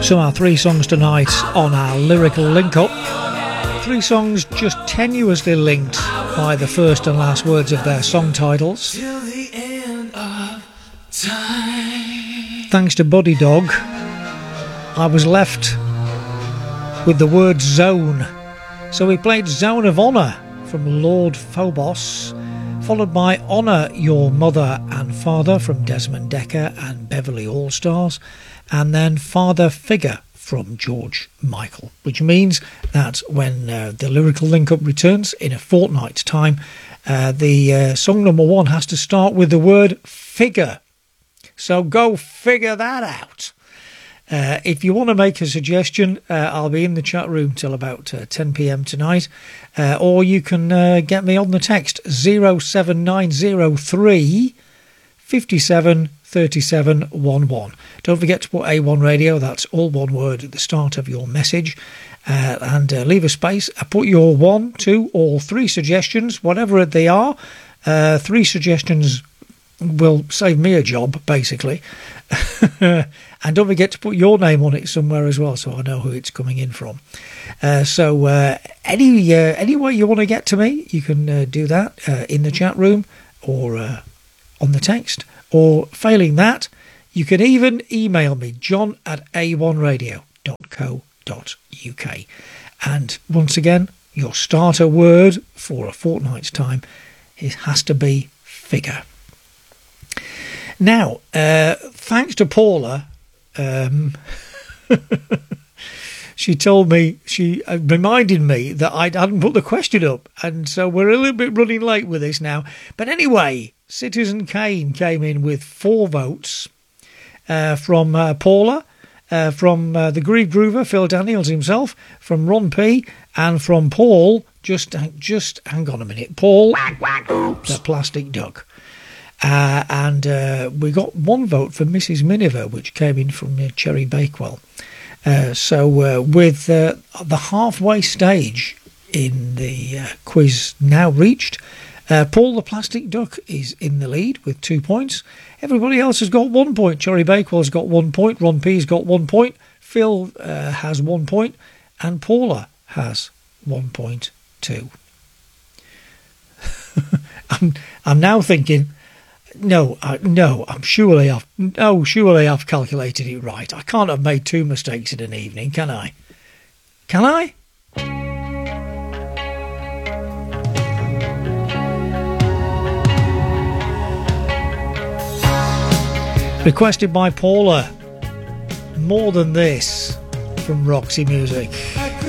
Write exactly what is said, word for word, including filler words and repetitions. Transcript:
So our three songs tonight on our lyrical link-up. Three songs just tenuously linked by the first and last words of their song titles. Till the end of time. Thanks to Buddy Dog, I was left with the word zone. So we played Zone of Honour from Lord Phobos, followed by Honour Your Mother and Father from Desmond Decker and Beverly All-Stars, and then Father Figure from George Michael, which means that when uh, the lyrical link-up returns in a fortnight's time, uh, the uh, song number one has to start with the word figure. So go figure that out. Uh, if you want to make a suggestion, uh, I'll be in the chat room till about uh, ten p.m. tonight, uh, or you can uh, get me on the text zero seven nine zero three five seven three seven one one. Don't forget to put A one Radio, that's all one word, at the start of your message, uh, and uh, leave a space. I put your one, two, or three suggestions, whatever they are. Uh, three suggestions will save me a job, basically. And don't forget to put your name on it somewhere as well, so I know who it's coming in from. Uh, so uh, any uh, any way you want to get to me, you can uh, do that uh, in the chat room or uh, on the text. Or failing that, you can even email me, john at a one radio dot co dot uk. And once again, your starter word for a fortnight's time, it has to be figure. Now, uh, thanks to Paula, um, she told me, she uh, reminded me that I hadn't put the question up, and so we're a little bit running late with this now. But anyway, Citizen Kane came in with four votes uh, from uh, Paula, uh, from uh, the Grieve Groover, Phil Daniels himself, from Ron P, and from Paul, just, just hang on a minute, Paul, Whack, whack, oops. the Plastic Duck. Uh, and uh, we got one vote for Missus Miniver, which came in from uh, Cherry Bakewell. Uh, so uh, with uh, the halfway stage in the uh, quiz now reached, uh, Paul the Plastic Duck is in the lead with two points. Everybody else has got one point. Cherry Bakewell's got one point. Ron P's got one point. Phil uh, has one point. And Paula has one point too. I'm, I'm now thinking... No, uh, no, I'm surely I've no, surely I've calculated it right. I can't have made two mistakes in an evening, can I? Can I? Requested by Paula. More Than This from Roxy Music.